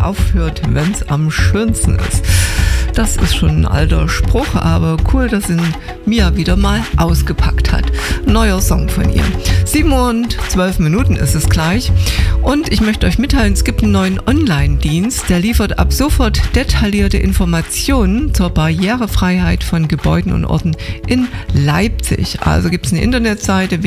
aufhört, wenn's am schönsten ist. Das ist schon ein alter Spruch, aber cool, dass ihn Mia wieder mal ausgepackt hat. Neuer Song von ihr. 7:12 ist es gleich. Und ich möchte euch mitteilen, es gibt einen neuen Online-Dienst, der liefert ab sofort detaillierte Informationen zur Barrierefreiheit von Gebäuden und Orten in Leipzig. Also gibt es eine Internetseite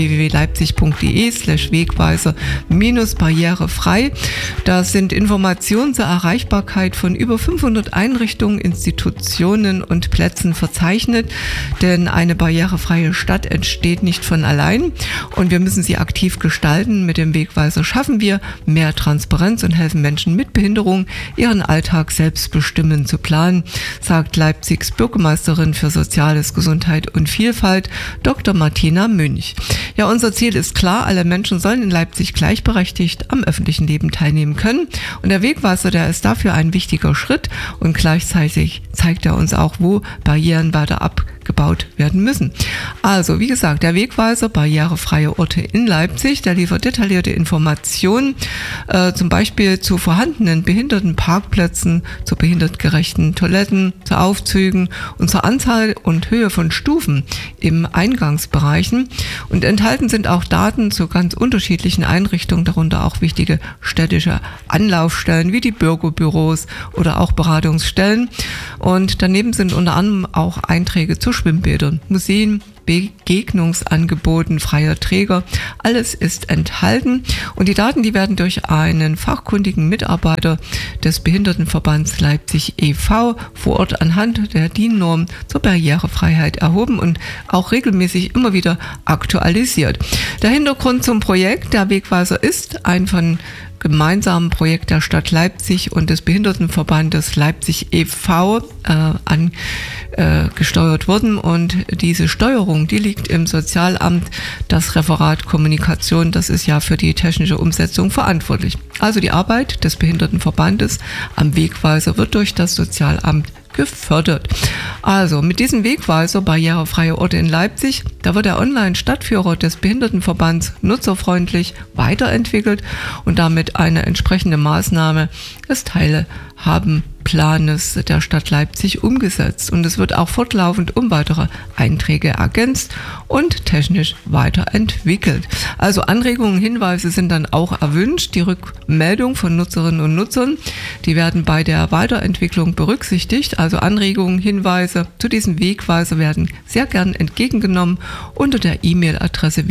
www.leipzig.de/wegweiser-barrierefrei. Da sind Informationen zur Erreichbarkeit von über 500 Einrichtungen, Institutionen und Plätzen verzeichnet, denn eine barrierefreie Stadt entsteht nicht von allein und wir müssen sie aktiv gestalten. Mit dem Wegweiser schaffen wir mehr Transparenz und helfen Menschen mit Behinderung, ihren Alltag selbstbestimmend zu planen, sagt Leipzigs Bürgermeisterin für Soziales, Gesundheit und Vielfalt, Dr. Martina Münch. Ja, unser Ziel ist klar, alle Menschen sollen in Leipzig gleichberechtigt am öffentlichen Leben teilnehmen können und der Wegweiser, der ist dafür ein wichtiger Schritt und gleichzeitig zeigt er uns auch, wo Barrieren weiter abgebaut werden müssen. Also, wie gesagt, der Wegweiser Barrierefreie Orte in Leipzig, der liefert detaillierte Informationen, zum Beispiel zu vorhandenen behinderten Parkplätzen, zu behindertengerechten Toiletten, zu Aufzügen und zur Anzahl und Höhe von Stufen im Eingangsbereichen. Und enthalten sind auch Daten zu ganz unterschiedlichen Einrichtungen, darunter auch wichtige städtische Anlaufstellen wie die Bürgerbüros oder auch Beratungsstellen. Und daneben sind unter anderem auch Einträge zu Schwimmbädern, Museen, Begegnungsangeboten freier Träger. Alles ist enthalten und die Daten, die werden durch einen fachkundigen Mitarbeiter des Behindertenverbands Leipzig e.V. vor Ort anhand der DIN-Norm zur Barrierefreiheit erhoben und auch regelmäßig immer wieder aktualisiert. Der Hintergrund zum Projekt, der Wegweiser ist ein von gemeinsamen Projekt der Stadt Leipzig und des Behindertenverbandes Leipzig e.V. Gesteuert worden und diese Steuerung, die liegt im Sozialamt, das Referat Kommunikation, das ist ja für die technische Umsetzung verantwortlich. Also die Arbeit des Behindertenverbandes am Wegweiser wird durch das Sozialamt gefördert. Also mit diesem Wegweiser Barrierefreie Orte in Leipzig, da wird der Online-Stadtführer des Behindertenverbands nutzerfreundlich weiterentwickelt und damit eine entsprechende Maßnahme des Teilhabenplanes der Stadt Leipzig umgesetzt. Und es wird auch fortlaufend um weitere Einträge ergänzt und technisch weiterentwickelt. Also Anregungen, Hinweise sind dann auch erwünscht. Die Rückmeldung von Nutzerinnen und Nutzern, die werden bei der Weiterentwicklung berücksichtigt. Also Anregungen, Hinweise zu diesem Wegweiser werden sehr gern entgegengenommen unter der E-Mail-Adresse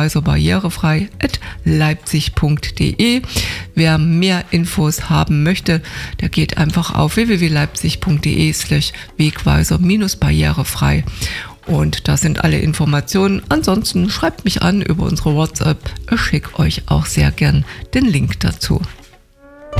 wegweiserbarrierefrei@leipzig.de. Wer mehr Infos haben möchte, der geht einfach auf www.leipzig.de/wegweiser-barrierefrei. Und da sind alle Informationen. Ansonsten schreibt mich an über unsere WhatsApp. Ich schicke euch auch sehr gern den Link dazu.